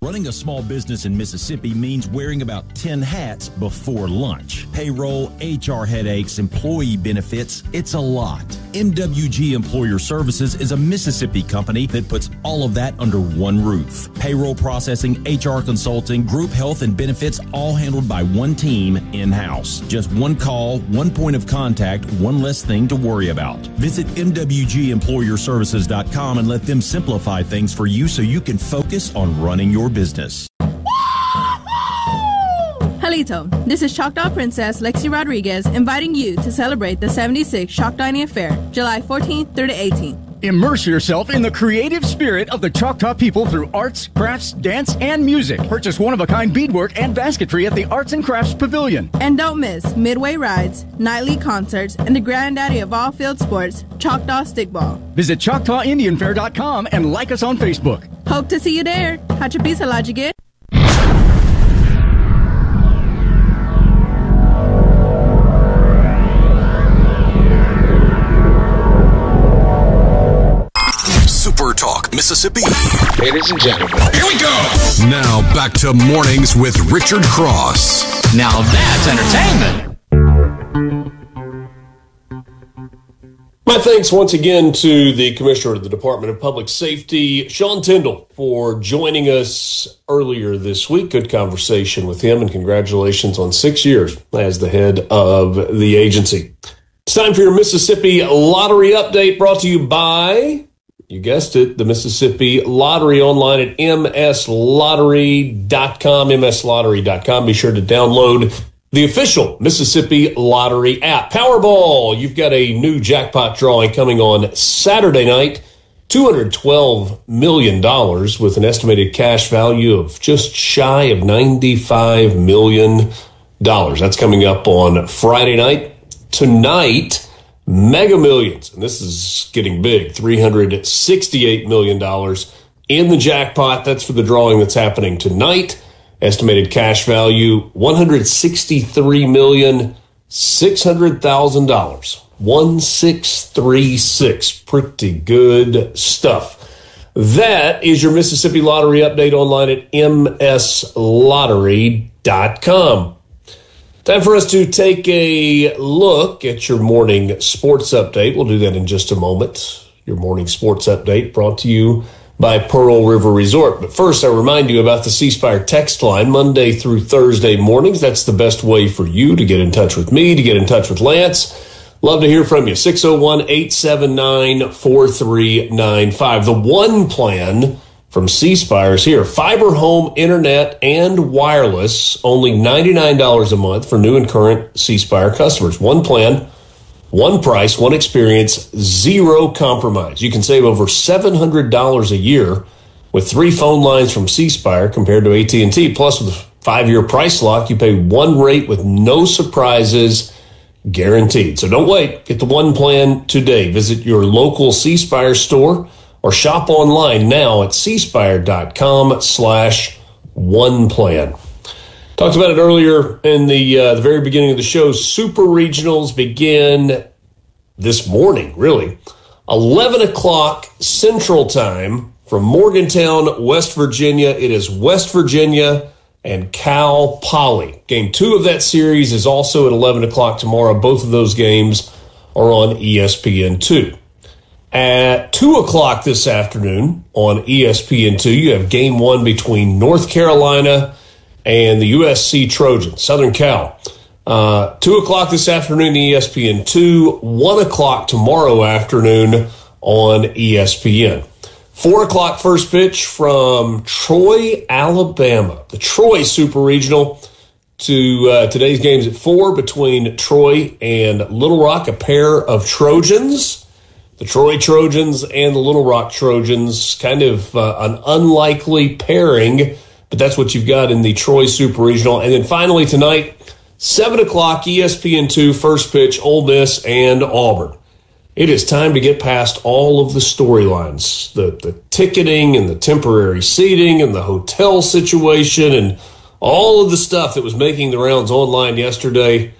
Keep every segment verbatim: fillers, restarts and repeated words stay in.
Running a small business in Mississippi means wearing about ten hats before lunch. Payroll, H R headaches, employee benefits, it's a lot. M W G Employer Services is a Mississippi company that puts all of that under one roof. Payroll processing, H R consulting, group health, and benefits all handled by one team in-house. Just one call, one point of contact, one less thing to worry about. Visit M W G employer services dot com and let them simplify things for you so you can focus on running your business. Halito, this is Choctaw Princess Lexi Rodriguez inviting you to celebrate the seventy-sixth Choctaw Indian Fair, July fourteenth through the eighteenth. Immerse yourself in the creative spirit of the Choctaw people through arts, crafts, dance, and music. Purchase one-of-a-kind beadwork and basketry at the Arts and Crafts Pavilion. And don't miss midway rides, nightly concerts, and the granddaddy of all field sports, Choctaw Stickball. Visit Choctaw Indian Fair dot com and like us on Facebook. Hope to see you there. Hachapisa Lajigit. Super Talk Mississippi. Ladies and gentlemen, here we go. Now back to Mornings with Richard Cross. Now that's entertainment. My thanks once again to the Commissioner of the Department of Public Safety, Sean Tyndall, for joining us earlier this week. Good conversation with him, and congratulations on six years as the head of the agency. It's time for your Mississippi Lottery Update, brought to you by, you guessed it, the Mississippi Lottery, online at m s lottery dot com, m s lottery dot com. Be sure to download the official Mississippi Lottery app. Powerball, you've got a new jackpot drawing coming on Saturday night, two hundred twelve million dollars with an estimated cash value of just shy of ninety-five million dollars. That's coming up on Friday night. Tonight, Mega Millions, and this is getting big, three hundred sixty-eight million dollars in the jackpot. That's for the drawing that's happening tonight. Estimated cash value, one hundred sixty-three million six hundred thousand dollars. one six three six. Pretty good stuff. That is your Mississippi Lottery Update, online at m s lottery dot com. Time for us to take a look at your morning sports update. We'll do that in just a moment. Your morning sports update brought to you by Pearl River Resort. But first, I remind you about the C Spire text line, Monday through Thursday mornings. That's the best way for you to get in touch with me, to get in touch with Lance. Love to hear from you. six oh one, eight seven nine, four three nine five. The one plan from C Spire is here. Fiber home, internet, and wireless, only ninety-nine dollars a month for new and current C Spire customers. One plan, one price, one experience, zero compromise. You can save over seven hundred dollars a year with three phone lines from C Spire compared to A T and T. Plus, with a five-year price lock, you pay one rate with no surprises guaranteed. So don't wait. Get the one plan today. Visit your local C Spire store or shop online now at c spire dot com slash one plan. Talked about it earlier in the uh, the very beginning of the show. Super Regionals begin this morning, really. eleven o'clock Central Time from Morgantown, West Virginia. It is West Virginia and Cal Poly. Game two of that series is also at eleven o'clock tomorrow. Both of those games are on E S P N two. At two o'clock this afternoon on E S P N two, you have game one between North Carolina and the U S C Trojans, Southern Cal. Uh, two o'clock this afternoon, E S P N two. one o'clock tomorrow afternoon on E S P N. four o'clock first pitch from Troy, Alabama. The Troy Super Regional to uh, today's games at four between Troy and Little Rock, a pair of Trojans. The Troy Trojans and the Little Rock Trojans, kind of uh, an unlikely pairing, but that's what you've got in the Troy Super Regional. And then finally tonight, seven o'clock, E S P N two, first pitch, Ole Miss and Auburn. It is time to get past all of the storylines, the, the ticketing and the temporary seating and the hotel situation and all of the stuff that was making the rounds online yesterday.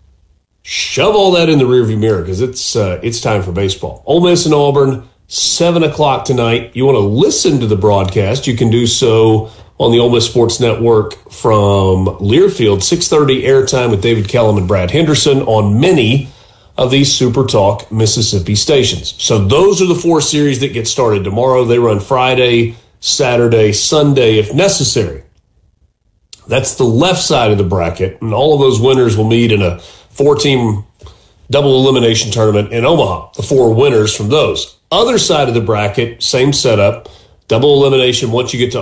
Shove all that in the rearview mirror because it's uh, it's time for baseball. Ole Miss and Auburn, seven o'clock tonight. You want to listen to the broadcast, you can do so on the Ole Miss Sports Network from Learfield. six thirty airtime with David Kellum and Brad Henderson on many of these Super Talk Mississippi stations. So those are the four series that get started tomorrow. They run Friday, Saturday, Sunday if necessary. That's the left side of the bracket, and all of those winners will meet in a four-team double elimination tournament in Omaha, the four winners from those. Other side of the bracket, same setup, double elimination once you get to